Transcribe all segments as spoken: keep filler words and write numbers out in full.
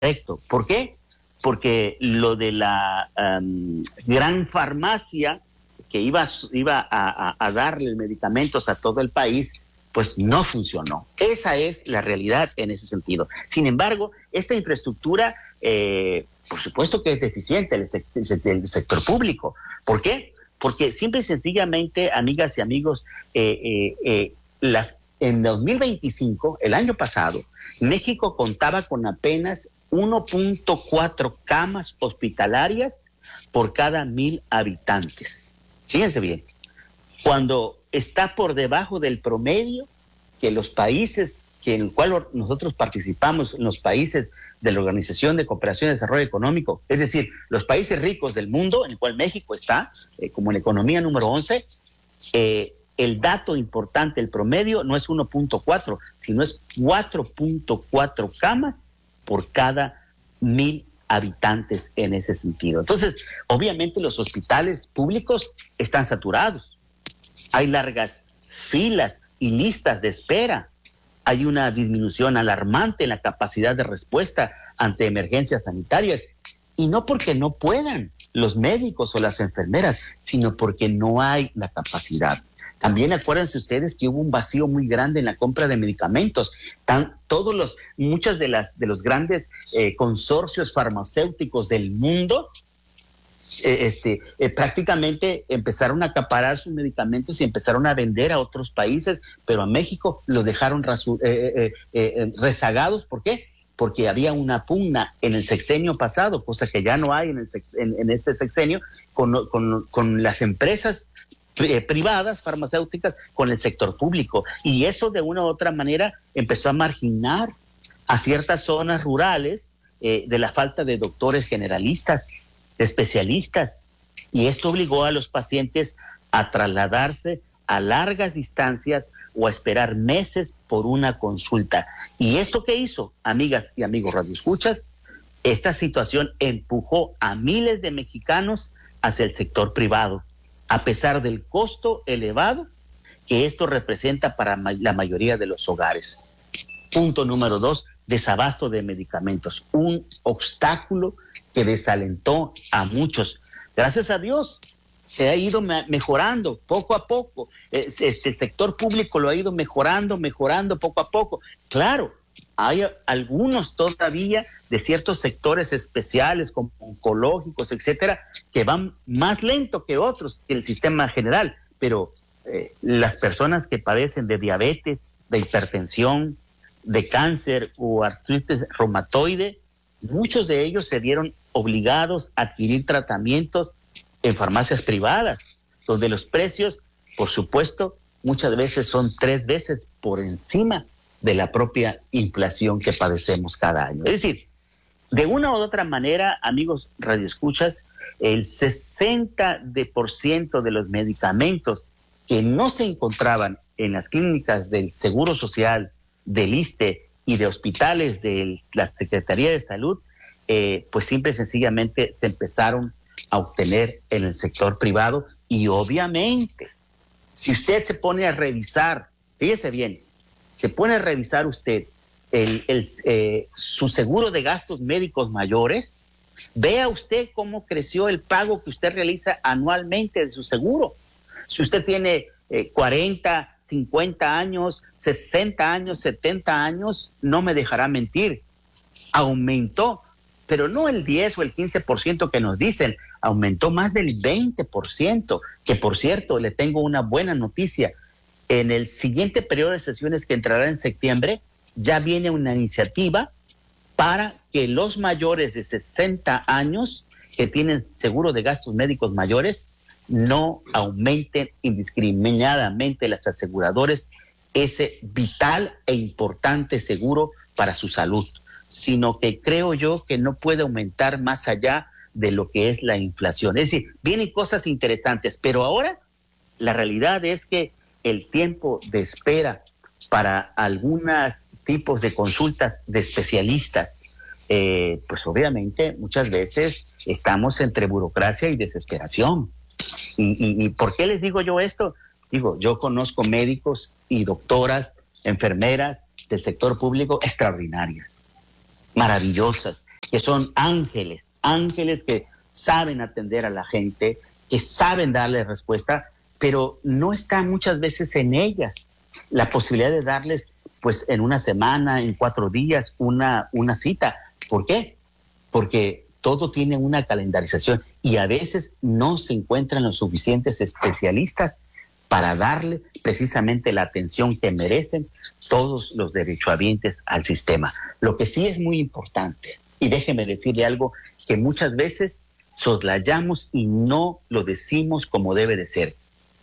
correcto. ¿Por qué? Porque lo de la um, gran farmacia que iba, iba a, a, a darle medicamentos a todo el país, pues no funcionó. Esa es la realidad en ese sentido. Sin embargo, esta infraestructura, eh, por supuesto que es deficiente el, el sector público. ¿Por qué? Porque simple y sencillamente, amigas y amigos, eh, eh, eh, las, en dos mil veinticinco, el año pasado, México contaba con apenas uno punto cuatro camas hospitalarias por cada mil habitantes. Fíjense bien, cuando está por debajo del promedio que los países que en el cual nosotros participamos, en los países de la Organización de Cooperación y Desarrollo Económico, es decir, los países ricos del mundo, en el cual México está, eh, como la economía número once, eh, el dato importante, el promedio, no es uno punto cuatro, sino es cuatro punto cuatro camas por cada mil habitantes en ese sentido. Entonces, obviamente los hospitales públicos están saturados. Hay largas filas y listas de espera. Hay una disminución alarmante en la capacidad de respuesta ante emergencias sanitarias. Y no porque no puedan los médicos o las enfermeras, sino porque no hay la capacidad. También acuérdense ustedes que hubo un vacío muy grande en la compra de medicamentos. Tan, todos los, muchas de las de los grandes eh, consorcios farmacéuticos del mundo eh, este, eh, prácticamente empezaron a acaparar sus medicamentos y empezaron a vender a otros países, pero a México lo dejaron rasu- eh, eh, eh, rezagados. ¿Por qué? Porque había una pugna en el sexenio pasado, cosa que ya no hay en, el sex, en, en este sexenio, con, con, con las empresas privadas, farmacéuticas, con el sector público. Y eso de una u otra manera empezó a marginar a ciertas zonas rurales eh, de la falta de doctores generalistas, de especialistas. Y esto obligó a los pacientes a trasladarse a largas distancias o a esperar meses por una consulta. ¿Y esto qué hizo, amigas y amigos radioescuchas? Esta situación empujó a miles de mexicanos hacia el sector privado, a pesar del costo elevado que esto representa para la mayoría de los hogares. Punto número dos, desabasto de medicamentos, un obstáculo que desalentó a muchos. Gracias a Dios se ha ido me- mejorando poco a poco. Este, el sector público lo ha ido mejorando, mejorando poco a poco. Claro, hay algunos todavía de ciertos sectores especiales como oncológicos, etcétera, que van más lento que otros, que el sistema general, pero eh, las personas que padecen de diabetes, de hipertensión, de cáncer o artritis reumatoide, muchos de ellos se vieron obligados a adquirir tratamientos en farmacias privadas, donde los precios, por supuesto, muchas veces son tres veces por encima de la propia inflación que padecemos cada año. Es decir, de una u otra manera, amigos radioescuchas, el sesenta por ciento de los medicamentos que no se encontraban en las clínicas del Seguro Social, del ISSSTE y de hospitales de la Secretaría de Salud, eh, pues simple y sencillamente se empezaron a obtener en el sector privado. Y obviamente, si usted se pone a revisar, fíjese bien, se pone a revisar usted el, el, eh, su seguro de gastos médicos mayores, vea usted cómo creció el pago que usted realiza anualmente de su seguro. Si usted tiene eh, cuarenta, cincuenta años, sesenta años, setenta años, no me dejará mentir, aumentó, pero no el diez o el quince por ciento que nos dicen, aumentó más del veinte por ciento, que por cierto, le tengo una buena noticia. En el siguiente periodo de sesiones que entrará en septiembre, ya viene una iniciativa para que los mayores de sesenta años que tienen seguro de gastos médicos mayores no aumenten indiscriminadamente las aseguradoras ese vital e importante seguro para su salud, sino que creo yo que no puede aumentar más allá de lo que es la inflación. Es decir, vienen cosas interesantes, pero ahora la realidad es que el tiempo de espera para algunos tipos de consultas de especialistas, eh, pues obviamente muchas veces estamos entre burocracia y desesperación. ¿Y, y, y por qué les digo yo esto? Digo, yo conozco médicos y doctoras, enfermeras del sector público extraordinarias, maravillosas, que son ángeles, ángeles que saben atender a la gente, que saben darle respuesta, pero no está muchas veces en ellas la posibilidad de darles, pues en una semana, en cuatro días, una, una cita. ¿Por qué? Porque todo tiene una calendarización y a veces no se encuentran los suficientes especialistas para darle precisamente la atención que merecen todos los derechohabientes al sistema. Lo que sí es muy importante, y déjeme decirle algo que muchas veces soslayamos y no lo decimos como debe de ser.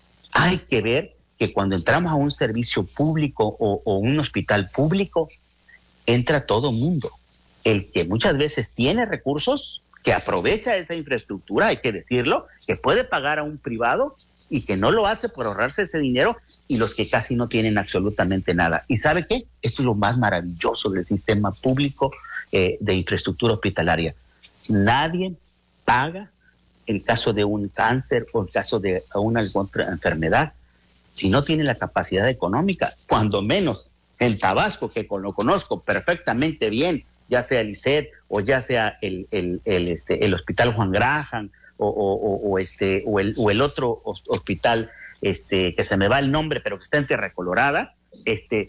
Hay que ver que cuando entramos a un servicio público o, o un hospital público, entra todo mundo. El que muchas veces tiene recursos, que aprovecha esa infraestructura, hay que decirlo, que puede pagar a un privado y que no lo hace por ahorrarse ese dinero, y los que casi no tienen absolutamente nada. ¿Y sabe qué? Esto es lo más maravilloso del sistema público eh, de infraestructura hospitalaria. Nadie paga en caso de un cáncer o en caso de una otra enfermedad si no tiene la capacidad económica. Cuando menos en Tabasco, que lo conozco perfectamente bien, ya sea el I C E D o ya sea el, el, el, este, el Hospital Juan Graham o, o, o, este, o, el, o el otro hospital este, que se me va el nombre, pero que está en Tierra Colorada, este,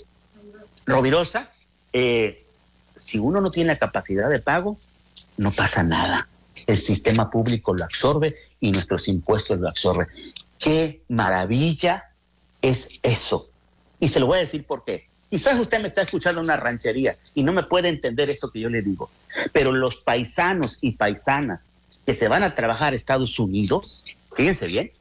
Rovirosa, eh, si uno no tiene la capacidad de pago, no pasa nada. El sistema público lo absorbe y nuestros impuestos lo absorben. ¡Qué maravilla es eso! Y se lo voy a decir por qué. Quizás usted me está escuchando en una ranchería y no me puede entender esto que yo le digo, pero los paisanos y paisanas que se van a trabajar a Estados Unidos, fíjense bien,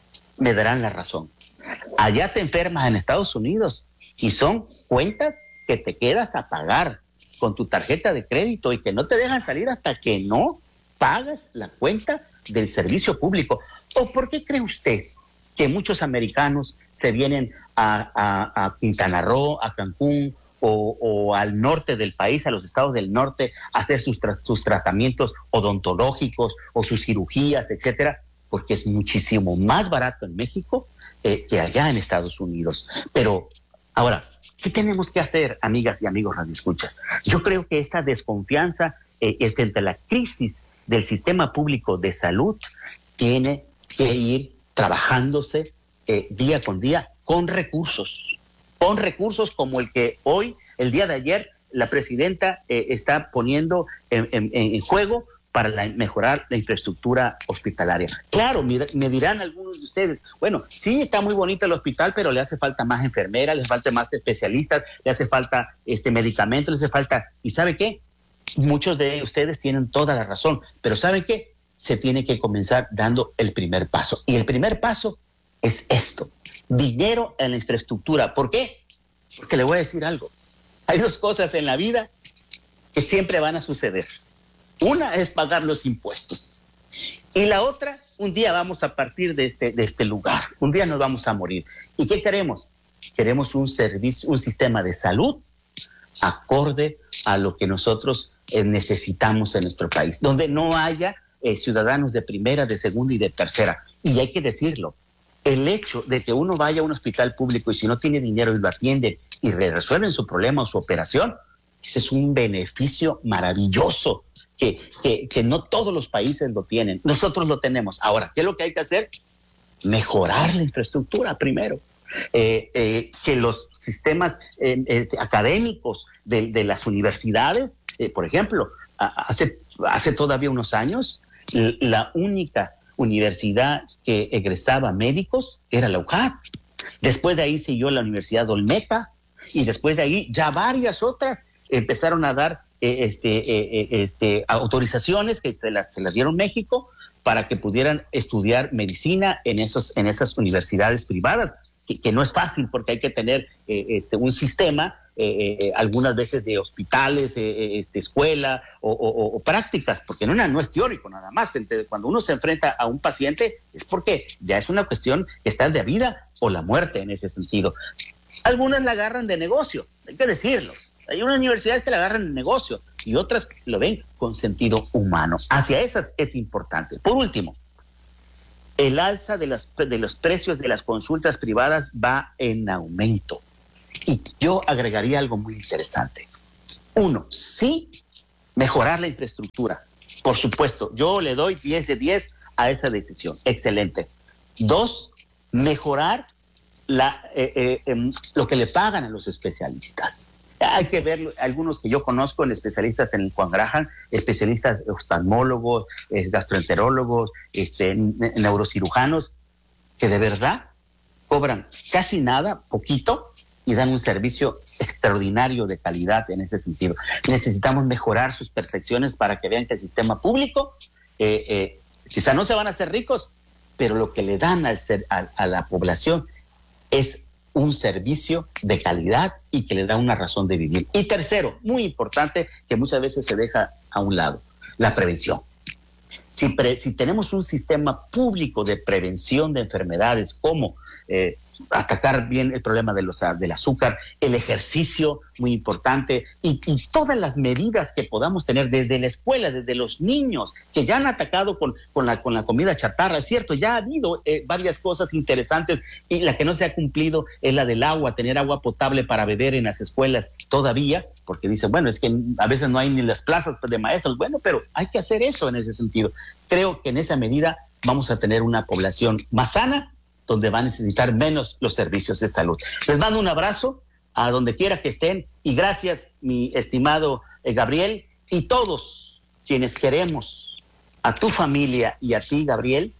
me darán la razón. Allá te enfermas en Estados Unidos y son cuentas que te quedas a pagar con tu tarjeta de crédito y que no te dejan salir hasta que no pagas la cuenta del servicio público. ¿O por qué cree usted que muchos americanos se vienen a, a, a Quintana Roo, a Cancún o, o al norte del país, a los estados del norte, a hacer sus, tra- sus tratamientos odontológicos o sus cirugías, etcétera? Porque es muchísimo más barato en México eh, que allá en Estados Unidos. Pero ahora, ¿qué tenemos que hacer, amigas y amigos radioescuchas? Yo creo que esta desconfianza eh, entre la crisis del sistema público de salud tiene que ir trabajándose eh, día con día con recursos, con recursos como el que hoy, el día de ayer, la presidenta eh, está poniendo en, en, en juego para la, mejorar la infraestructura hospitalaria. Claro, me, me dirán algunos de ustedes, bueno, sí está muy bonito el hospital, pero le hace falta más enfermeras, le hace falta más especialistas, le hace falta este medicamentos, le hace falta, ¿y sabe qué? Muchos de ustedes tienen toda la razón, pero ¿saben qué? Se tiene que comenzar dando el primer paso. Y el primer paso es esto, dinero en la infraestructura. ¿Por qué? Porque le voy a decir algo. Hay dos cosas en la vida que siempre van a suceder. Una es pagar los impuestos. Y la otra, un día vamos a partir de este, de este lugar. Un día nos vamos a morir. ¿Y qué queremos? Queremos un servicio, un sistema de salud acorde a lo que nosotros eh, necesitamos en nuestro país, donde no haya eh, ciudadanos de primera, de segunda y de tercera. Y hay que decirlo, el hecho de que uno vaya a un hospital público y si no tiene dinero y lo atienden y resuelven su problema o su operación, ese es un beneficio maravilloso que, que, que no todos los países lo tienen. Nosotros lo tenemos. Ahora, ¿qué es lo que hay que hacer? Mejorar la infraestructura primero. Eh, eh, que los sistemas eh, eh, académicos de, de las universidades, eh, por ejemplo, a, hace, hace todavía unos años, la única universidad que egresaba médicos era la U J A D. Después de ahí siguió la Universidad de Olmeca y después de ahí ya varias otras empezaron a dar eh, este, eh, este, autorizaciones que se las, se las dieron México para que pudieran estudiar medicina en, esos, en esas universidades privadas. Que, que no es fácil porque hay que tener eh, este, un sistema, eh, eh, algunas veces de hospitales, eh, este, escuela o, o, o prácticas, porque no, no es teórico nada más. Cuando uno se enfrenta a un paciente es porque ya es una cuestión que está de vida o la muerte en ese sentido. Algunas la agarran de negocio, hay que decirlo. Hay unas universidades que la agarran de negocio y otras lo ven con sentido humano. Hacia esas es importante. Por último, el alza de, las, de los precios de las consultas privadas va en aumento. Y yo agregaría algo muy interesante. Uno, sí mejorar la infraestructura. Por supuesto, yo le doy diez de diez a esa decisión. Excelente. Dos, mejorar la, eh, eh, eh, lo que le pagan a los especialistas. Hay que ver algunos que yo conozco, especialistas en el Juan Graham, especialistas oftalmólogos, eh, gastroenterólogos, este, neurocirujanos, que de verdad cobran casi nada, poquito, y dan un servicio extraordinario de calidad en ese sentido. Necesitamos mejorar sus percepciones para que vean que el sistema público, eh, eh, quizá no se van a hacer ricos, pero lo que le dan al ser, a, a la población es un servicio de calidad y que le da una razón de vivir. Y tercero, muy importante, que muchas veces se deja a un lado, la prevención. Si, pre, si tenemos un sistema público de prevención de enfermedades como eh, atacar bien el problema de los, del azúcar, el ejercicio, muy importante, y, y todas las medidas que podamos tener desde la escuela, desde los niños, que ya han atacado con, con, la, con la comida chatarra. Es cierto, ya ha habido eh, varias cosas interesantes, y la que no se ha cumplido es la del agua, tener agua potable para beber en las escuelas todavía, porque dicen, bueno, es que a veces no hay ni las plazas de maestros. Bueno, pero hay que hacer eso en ese sentido. Creo que en esa medida vamos a tener una población más sana, donde va a necesitar menos los servicios de salud. Les mando un abrazo a donde quiera que estén, y gracias, mi estimado eh, Gabriel, y todos quienes queremos a tu familia y a ti, Gabriel.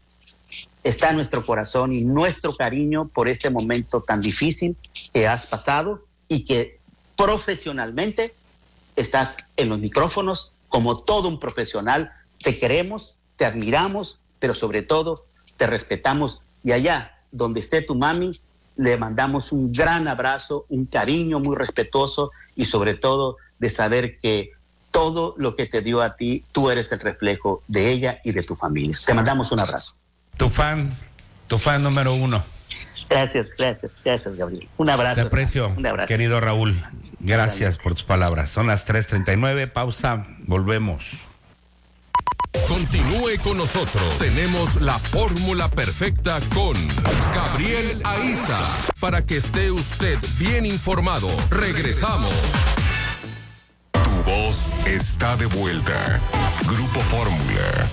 Está nuestro corazón y nuestro cariño por este momento tan difícil que has pasado, y que profesionalmente estás en los micrófonos como todo un profesional. Te queremos, te admiramos, pero sobre todo te respetamos. Y allá donde esté tu mami, le mandamos un gran abrazo, un cariño muy respetuoso, y sobre todo de saber que todo lo que te dio a ti, tú eres el reflejo de ella y de tu familia. Te mandamos un abrazo. Tu fan, tu fan número uno. Gracias, gracias, gracias, Gabriel. Un abrazo. Te aprecio, un abrazo, querido Raúl. Gracias por tus palabras. Son las tres treinta y nueve, pausa, volvemos. Continúe con nosotros. Tenemos la fórmula perfecta con Gabriel Aiza, para que esté usted bien informado. Regresamos. Tu voz está de vuelta. Grupo Fórmula.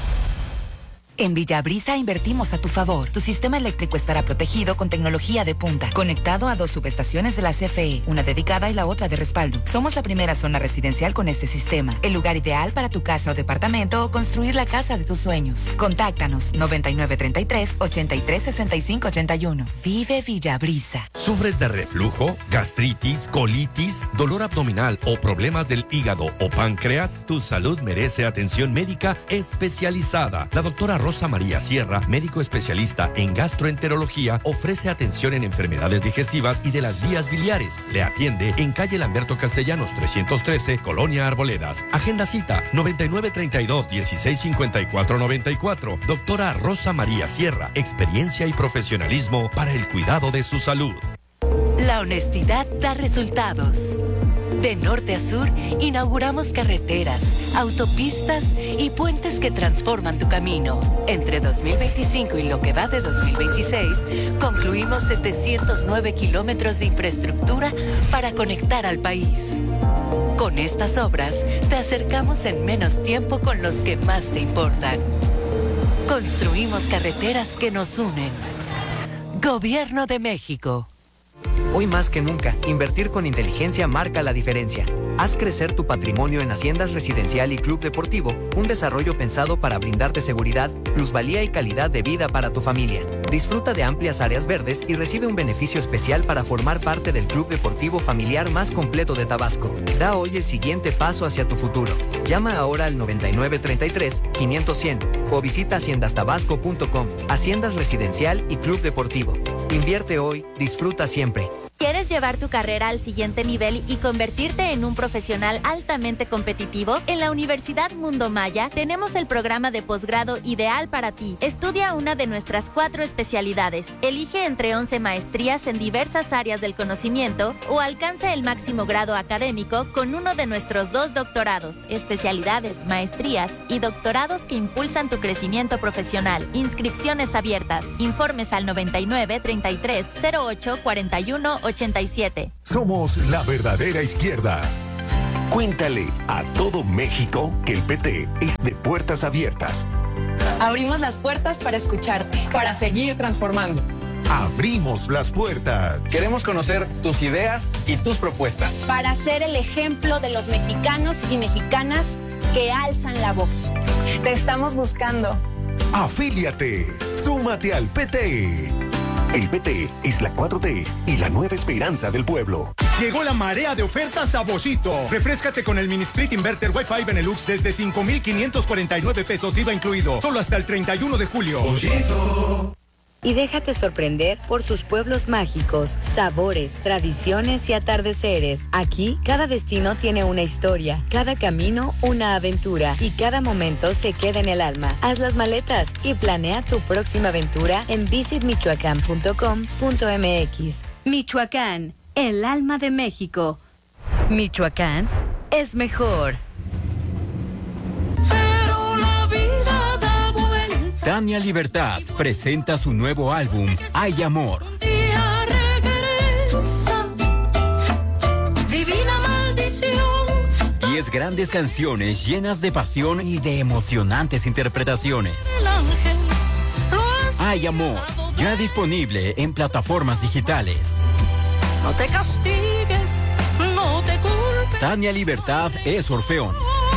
En Villabrisa invertimos a tu favor. Tu sistema eléctrico estará protegido con tecnología de punta, conectado a dos subestaciones de la C F E, una dedicada y la otra de respaldo. Somos la primera zona residencial con este sistema, el lugar ideal para tu casa o departamento, o construir la casa de tus sueños. Contáctanos noventa y nueve treinta y tres, ochenta y tres, sesenta y cinco ochenta y uno. Vive Villabrisa. ¿Sufres de reflujo, gastritis, colitis, dolor abdominal o problemas del hígado o páncreas? Tu salud merece atención médica especializada. La doctora Rosa María Sierra, médico especialista en gastroenterología, ofrece atención en enfermedades digestivas y de las vías biliares. Le atiende en calle Lamberto Castellanos trescientos trece, Colonia Arboledas. Agenda cita noventa y nueve treinta y dos, dieciséis cincuenta y cuatro noventa y cuatro. Doctora Rosa María Sierra, experiencia y profesionalismo para el cuidado de su salud. La honestidad da resultados. De norte a sur, inauguramos carreteras, autopistas y puentes que transforman tu camino. Entre dos mil veinticinco y lo que va de dos mil veintiséis, concluimos setecientos nueve kilómetros de infraestructura para conectar al país. Con estas obras, te acercamos en menos tiempo con los que más te importan. Construimos carreteras que nos unen. Gobierno de México. Hoy más que nunca, invertir con inteligencia marca la diferencia. Haz crecer tu patrimonio en Haciendas Residencial y Club Deportivo, un desarrollo pensado para brindarte seguridad, plusvalía y calidad de vida para tu familia. Disfruta de amplias áreas verdes y recibe un beneficio especial para formar parte del club deportivo familiar más completo de Tabasco. Da hoy el siguiente paso hacia tu futuro. Llama ahora al noventa y nueve treinta y tres, quinientos cien o visita haciendas tabasco punto com. Haciendas Residencial y Club Deportivo. Invierte hoy, disfruta siempre. ¿Quieres llevar tu carrera al siguiente nivel y convertirte en un profesional altamente competitivo? En la Universidad Mundo Maya tenemos el programa de posgrado ideal para ti. Estudia una de nuestras cuatro especialidades. Elige entre once maestrías en diversas áreas del conocimiento o alcanza el máximo grado académico con uno de nuestros dos doctorados. Especialidades, maestrías y doctorados que impulsan tu crecimiento profesional. Inscripciones abiertas. Informes al noventa y nueve treinta y tres, cero ocho, cuarenta y uno ochenta y siete. Somos la verdadera izquierda. Cuéntale a todo México que el P T es de puertas abiertas. Abrimos las puertas para escucharte, para seguir transformando. Abrimos las puertas. Queremos conocer tus ideas y tus propuestas. Para ser el ejemplo de los mexicanos y mexicanas que alzan la voz. Te estamos buscando. Afíliate. Súmate al P T. El P T es la cuatro T y la nueva esperanza del pueblo. Llegó la marea de ofertas a Boschito. Refréscate con el Mini Split Inverter Wi-Fi Benelux desde cinco mil quinientos cuarenta y nueve pesos I V A incluido. Solo hasta el treinta y uno de julio. Boschito. Y déjate sorprender por sus pueblos mágicos, sabores, tradiciones y atardeceres. Aquí, cada destino tiene una historia, cada camino una aventura y cada momento se queda en el alma. Haz las maletas y planea tu próxima aventura en visit michoacán punto com punto m x. Michoacán, el alma de México. Michoacán es mejor. Tania Libertad presenta su nuevo álbum, Hay Amor. Divina maldición. Diez grandes canciones llenas de pasión y de emocionantes interpretaciones. Hay Amor, ya disponible en plataformas digitales. No te castigues, no te culpes. Tania Libertad es Orfeón.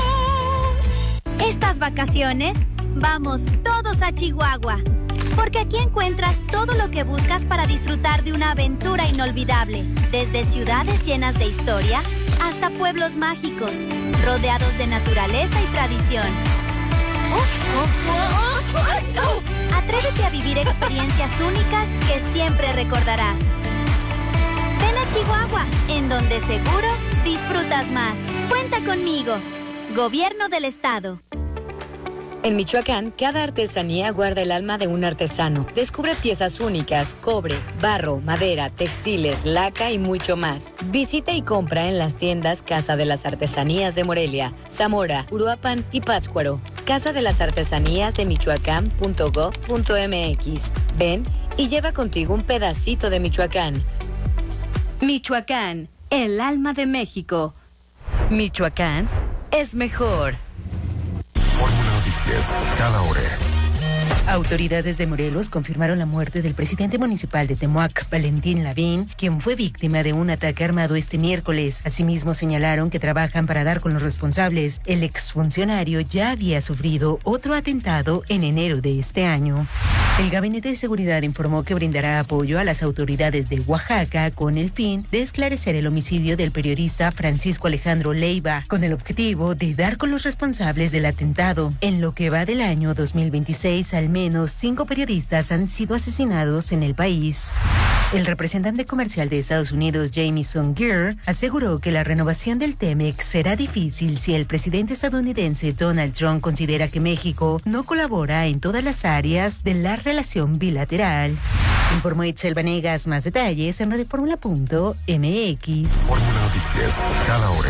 Estas vacaciones vamos todos a Chihuahua, porque aquí encuentras todo lo que buscas para disfrutar de una aventura inolvidable, desde ciudades llenas de historia hasta pueblos mágicos, rodeados de naturaleza y tradición. Atrévete a vivir experiencias únicas que siempre recordarás. Ven a Chihuahua, en donde seguro disfrutas más. Cuenta conmigo. Gobierno del Estado. En Michoacán, cada artesanía guarda el alma de un artesano. Descubre piezas únicas, cobre, barro, madera, textiles, laca y mucho más. Visita y compra en las tiendas Casa de las Artesanías de Morelia, Zamora, Uruapan y Pátzcuaro. Casa de las Artesanías de michoacán punto gov punto m x. Ven y lleva contigo un pedacito de Michoacán. Michoacán, el alma de México. Michoacán es mejor. Cada hora. Autoridades de Morelos confirmaron la muerte del presidente municipal de Temuac, Valentín Lavín, quien fue víctima de un ataque armado este miércoles. Asimismo, señalaron que trabajan para dar con los responsables. El exfuncionario ya había sufrido otro atentado en enero de este año. El Gabinete de Seguridad informó que brindará apoyo a las autoridades de Oaxaca con el fin de esclarecer el homicidio del periodista Francisco Alejandro Leiva, con el objetivo de dar con los responsables del atentado. En lo que va del año dos mil veintiséis, al menos cinco periodistas han sido asesinados en el país. El representante comercial de Estados Unidos, Jamieson Greer, aseguró que la renovación del TEMEC será difícil si el presidente estadounidense Donald Trump considera que México no colabora en todas las áreas de la relación bilateral. Informó Itzel Vanegas. Más detalles en radioformula punto m x. Fórmula Noticias, cada hora.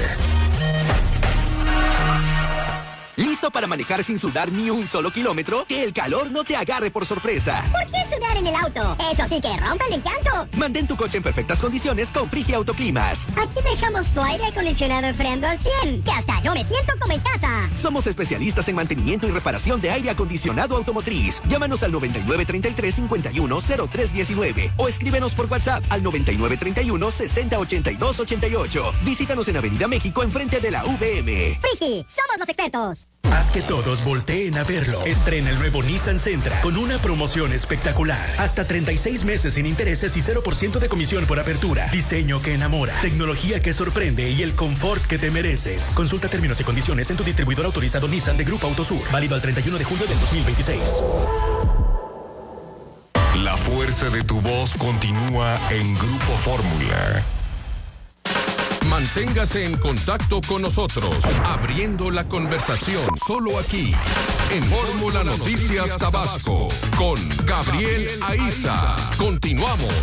¿Listo para manejar sin sudar ni un solo kilómetro? Que el calor no te agarre por sorpresa. ¿Por qué sudar en el auto? Eso sí que rompe el encanto. Mantén tu coche en perfectas condiciones con Frigia Autoclimas. Aquí dejamos tu aire acondicionado enfriando al cien, que hasta yo me siento como en casa. Somos especialistas en mantenimiento y reparación de aire acondicionado automotriz. Llámanos al noventa y nueve treinta y tres cincuenta y uno cero tres diecinueve o escríbenos por WhatsApp al noventa y nueve treinta y uno sesenta ochenta y dos ochenta y ocho. Visítanos en Avenida México enfrente de la V M. Frigi, somos los expertos. Haz que todos volteen a verlo. Estrena el nuevo Nissan Sentra con una promoción espectacular. Hasta treinta y seis meses sin intereses y cero por ciento de comisión por apertura. Diseño que enamora, tecnología que sorprende y el confort que te mereces. Consulta términos y condiciones en tu distribuidor autorizado Nissan de Grupo Autosur. Válido al treinta y uno de julio del dos mil veintiséis. La fuerza de tu voz continúa en Grupo Fórmula. Manténgase en contacto con nosotros, abriendo la conversación solo aquí, en Fórmula Noticias Tabasco, con Gabriel Aiza. Continuamos.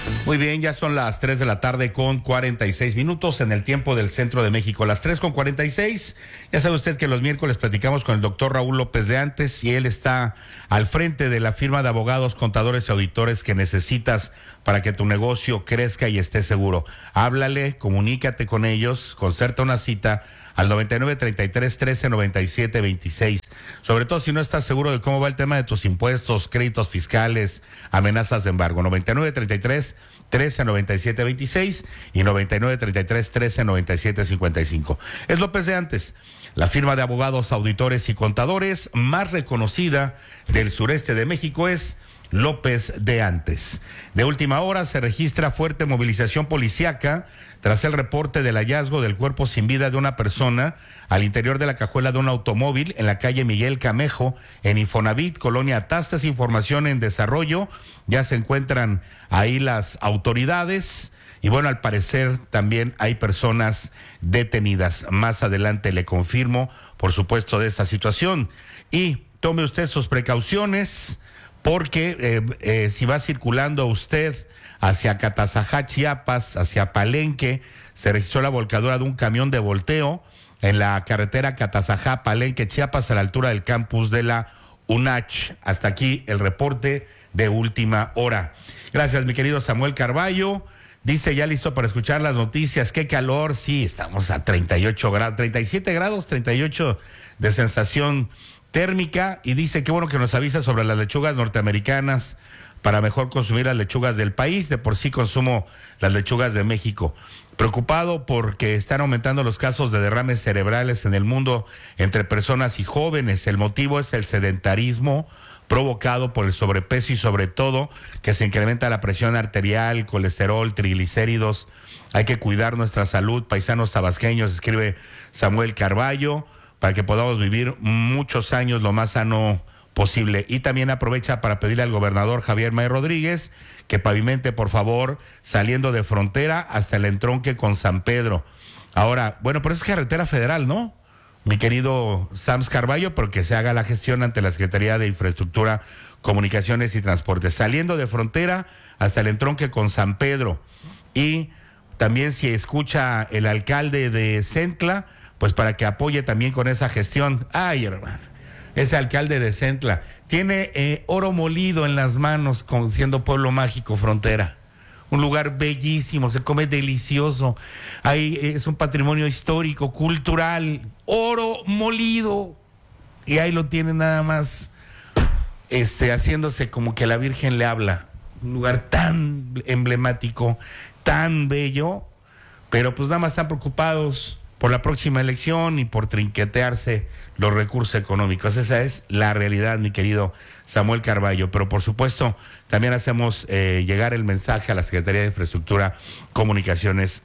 Muy bien, ya son las tres de la tarde con cuarenta y seis minutos en el tiempo del centro de México. Las tres con cuarenta y seis. Ya sabe usted que los miércoles platicamos con el doctor Raúl López de Antes y él está al frente de la firma de abogados, contadores y auditores que necesitas para que tu negocio crezca y esté seguro. Háblale, comunícate con ellos, concerta una cita al noventa y nueve, treinta y tres, trece, noventa y siete, veintiséis. Sobre todo si no estás seguro de cómo va el tema de tus impuestos, créditos fiscales, amenazas de embargo. noventa y nueve, treinta y tres, trece, noventa y siete, veintiséis y noventa y nueve, treinta y tres, trece, noventa y siete, cincuenta y cinco. Es López de Antes, la firma de abogados, auditores y contadores más reconocida del sureste de México. Es López de Antes. De última hora se registra fuerte movilización policíaca tras el reporte del hallazgo del cuerpo sin vida de una persona al interior de la cajuela de un automóvil en la calle Miguel Camejo, en Infonavit, Colonia Atastas. Información en desarrollo. Ya se encuentran ahí las autoridades. Y bueno, al parecer también hay personas detenidas. Más adelante le confirmo, por supuesto, de esta situación. Y tome usted sus precauciones, porque eh, eh, si va circulando usted hacia Catazajá, Chiapas, hacia Palenque, se registró la volcadura de un camión de volteo en la carretera Catazajá, Palenque, Chiapas, a la altura del campus de la UNACH. Hasta aquí el reporte de última hora. Gracias, mi querido Samuel Carballo. Dice, ya listo para escuchar las noticias. Qué calor. Sí, estamos a treinta y ocho grados, treinta y siete grados, treinta y ocho de sensación térmica. Y dice, qué bueno que nos avisa sobre las lechugas norteamericanas para mejor consumir las lechugas del país. De por sí consumo las lechugas de México. Preocupado porque están aumentando los casos de derrames cerebrales en el mundo entre personas y jóvenes. El motivo es el sedentarismo provocado por el sobrepeso y sobre todo que se incrementa la presión arterial, colesterol, triglicéridos. Hay que cuidar nuestra salud, paisanos tabasqueños, escribe Samuel Carballo, para que podamos vivir muchos años lo más sano posible. Y también aprovecha para pedirle al gobernador Javier May Rodríguez que pavimente, por favor, saliendo de frontera hasta el entronque con San Pedro. Ahora, bueno, pero es carretera federal, ¿no? Mi querido Sams Carballo, porque se haga la gestión ante la Secretaría de Infraestructura, Comunicaciones y Transportes. Saliendo de frontera hasta el entronque con San Pedro. Y también si escucha el alcalde de Centla, pues para que apoye también con esa gestión. Ay, hermano, ese alcalde de Centla tiene eh, oro molido en las manos, como siendo pueblo mágico frontera. Un lugar bellísimo, se come delicioso. Ahí es un patrimonio histórico, cultural, oro molido. Y ahí lo tiene nada más, este, haciéndose como que la Virgen le habla. Un lugar tan emblemático, tan bello, pero pues nada más están preocupados por la próxima elección y por trinquetearse los recursos económicos. Esa es la realidad, mi querido Samuel Carballo. Pero por supuesto, también hacemos eh, llegar el mensaje a la Secretaría de Infraestructura, Comunicaciones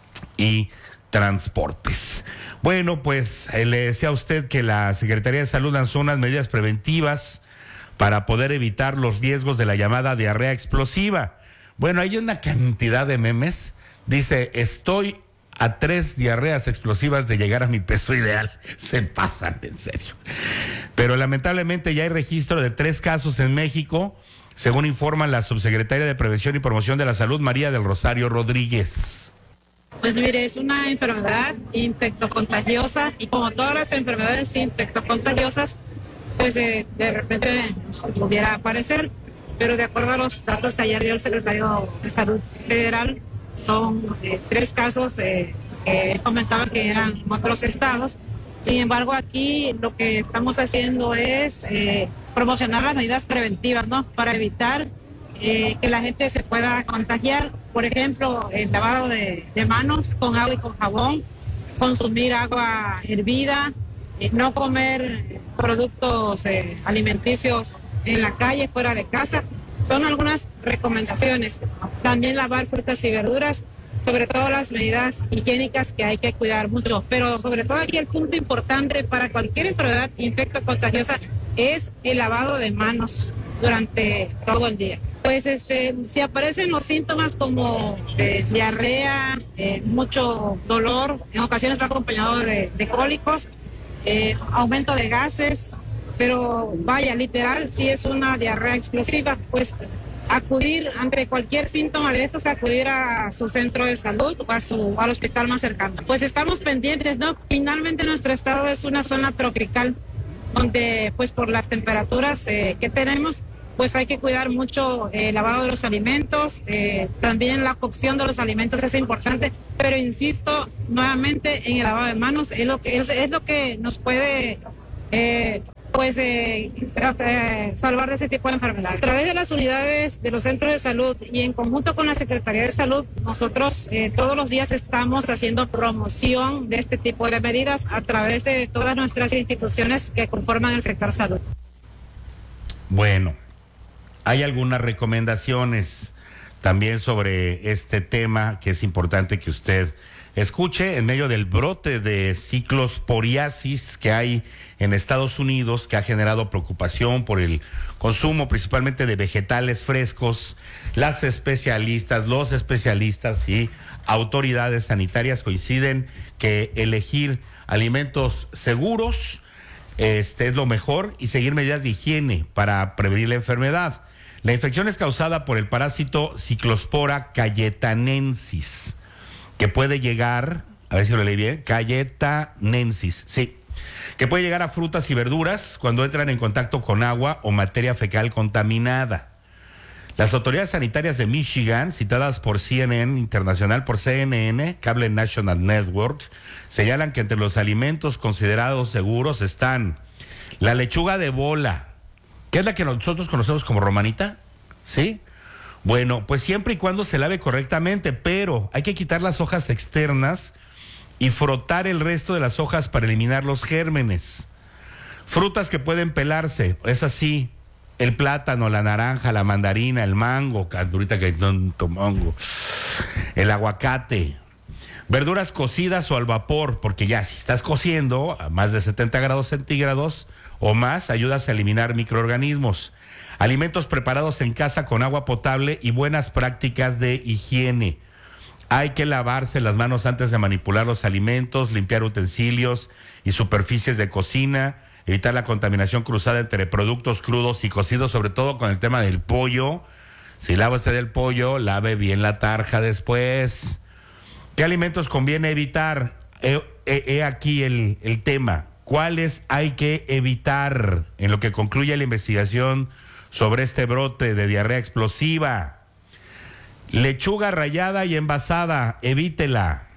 y Transportes. Bueno, pues eh, le decía a usted que la Secretaría de Salud lanzó unas medidas preventivas para poder evitar los riesgos de la llamada diarrea explosiva. Bueno, hay una cantidad de memes. Dice, estoy a tres diarreas explosivas de llegar a mi peso ideal. Se pasan, en serio. Pero lamentablemente ya hay registro de tres casos en México, según informa la subsecretaria de Prevención y Promoción de la Salud, María del Rosario Rodríguez. Pues mire, es una enfermedad infectocontagiosa y como todas las enfermedades infectocontagiosas, pues eh, de repente pudiera aparecer, pero de acuerdo a los datos que ayer dio el secretario de Salud Federal, son eh, tres casos eh, que comentaba que eran en otros estados. Sin embargo, aquí lo que estamos haciendo es eh, promocionar las medidas preventivas, ¿no? Para evitar eh, que la gente se pueda contagiar. Por ejemplo, el lavado de, de manos con agua y con jabón, consumir agua hervida, eh, no comer productos eh, alimenticios en la calle, fuera de casa. Son algunas recomendaciones. También lavar frutas y verduras, sobre todo las medidas higiénicas que hay que cuidar mucho. Pero sobre todo aquí el punto importante para cualquier enfermedad infectocontagiosa es el lavado de manos durante todo el día. Pues este, si aparecen los síntomas como eh, diarrea, eh, mucho dolor, en ocasiones va acompañado de, de cólicos, eh, aumento de gases, pero vaya, literal, si es una diarrea explosiva, pues acudir ante cualquier síntoma de estos, acudir a su centro de salud o a su, al hospital más cercano. Pues estamos pendientes, ¿no? Finalmente nuestro estado es una zona tropical donde pues por las temperaturas eh, que tenemos, pues hay que cuidar mucho el eh, lavado de los alimentos, eh, también la cocción de los alimentos es importante, pero insisto nuevamente en el lavado de manos, es lo que, es, es lo que nos puede eh, pues eh, eh, salvar de ese tipo de enfermedades. A través de las unidades de los centros de salud y en conjunto con la Secretaría de Salud, nosotros eh, todos los días estamos haciendo promoción de este tipo de medidas a través de todas nuestras instituciones que conforman el sector salud. Bueno, hay algunas recomendaciones también sobre este tema que es importante que usted escuche en medio del brote de ciclosporiasis que hay en Estados Unidos, que ha generado preocupación por el consumo principalmente de vegetales frescos. Las especialistas, los especialistas y autoridades sanitarias coinciden que elegir alimentos seguros este, es lo mejor y seguir medidas de higiene para prevenir la enfermedad. La infección es causada por el parásito Cyclospora cayetanensis, que puede llegar, a ver si lo leí bien, cayetanensis, sí, que puede llegar a frutas y verduras cuando entran en contacto con agua o materia fecal contaminada. Las autoridades sanitarias de Michigan, citadas por C N N Internacional, por C N N, Cable National Network, señalan que entre los alimentos considerados seguros están la lechuga de bola, que es la que nosotros conocemos como romanita, ¿sí? Bueno, pues siempre y cuando se lave correctamente, pero hay que quitar las hojas externas y frotar el resto de las hojas para eliminar los gérmenes. Frutas que pueden pelarse, es así, el plátano, la naranja, la mandarina, el mango, ahorita que hay tanto mango, el aguacate. Verduras cocidas o al vapor, porque ya si estás cociendo a más de setenta grados centígrados o más, ayudas a eliminar microorganismos. Alimentos preparados en casa con agua potable y buenas prácticas de higiene. Hay que lavarse las manos antes de manipular los alimentos, limpiar utensilios y superficies de cocina, evitar la contaminación cruzada entre productos crudos y cocidos, sobre todo con el tema del pollo. Si lava usted el pollo, lave bien la tarja después. ¿Qué alimentos conviene evitar? He, he, he aquí el, el tema. ¿Cuáles hay que evitar en lo que concluye la investigación sobre este brote de diarrea explosiva? Lechuga rallada y envasada, evítela.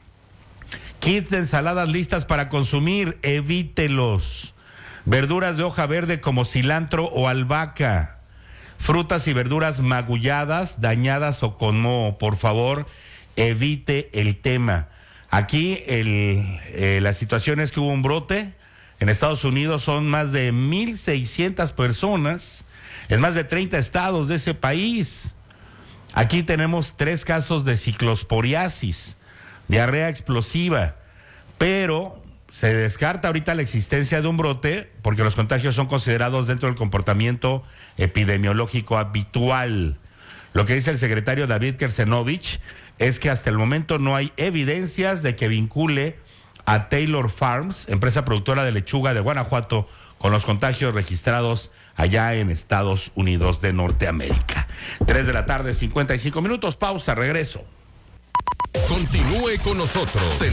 Kits de ensaladas listas para consumir, evítelos. Verduras de hoja verde como cilantro o albahaca. Frutas y verduras magulladas, dañadas o con moho, por favor, evite el tema. Aquí el, eh, la situación es que hubo un brote. En Estados Unidos son más de mil seiscientas personas en más de treinta estados de ese país. Aquí tenemos tres casos de ciclosporiasis, diarrea explosiva, pero se descarta ahorita la existencia de un brote porque los contagios son considerados dentro del comportamiento epidemiológico habitual. Lo que dice el secretario David Kersenovich es que hasta el momento no hay evidencias de que vincule a Taylor Farms, empresa productora de lechuga de Guanajuato, con los contagios registrados allá en Estados Unidos de Norteamérica. Tres de la tarde, cincuenta y cinco minutos, pausa, regreso. Continúe con nosotros.